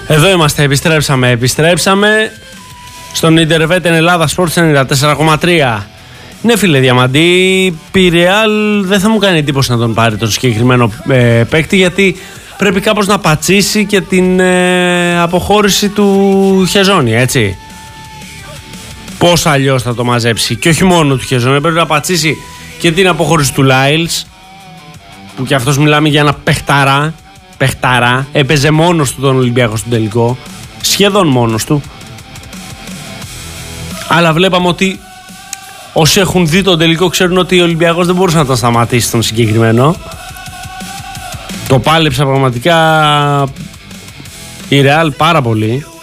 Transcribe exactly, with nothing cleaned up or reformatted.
Εδώ είμαστε, επιστρέψαμε, επιστρέψαμε στον Ιντερβέτ Ελλάδα Sports ενενήντα τέσσερα κόμμα τρία. Ναι φίλε Διαμαντή, η Real δεν θα μου κάνει εντύπωση να τον πάρει τον συγκεκριμένο ε, παίκτη, γιατί πρέπει κάπως να πατσίσει και την ε, αποχώρηση του Χεζόνι, έτσι. Πώς αλλιώς θα το μαζέψει? Και όχι μόνο του Χεζόνι, πρέπει να πατσίσει και την αποχώρηση του Λάιλς, που και αυτός μιλάμε για ένα παιχταρά. Παιχταρά, έπαιζε μόνος του τον Ολυμπιακό στον τελικό, σχεδόν μόνος του. Αλλά βλέπαμε ότι όσοι έχουν δει τον τελικό ξέρουν ότι ο Ολυμπιακός δεν μπορούσε να τον σταματήσει τον συγκεκριμένο. Το πάλεψε πραγματικά η Real πάρα πολύ.